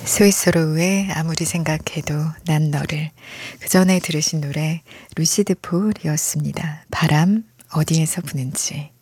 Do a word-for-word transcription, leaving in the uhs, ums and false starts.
스위스로우의 아무리 생각해도 난 너를. 그 전에 들으신 노래 루시드 폴이었습니다. 바람 어디에서 부는지.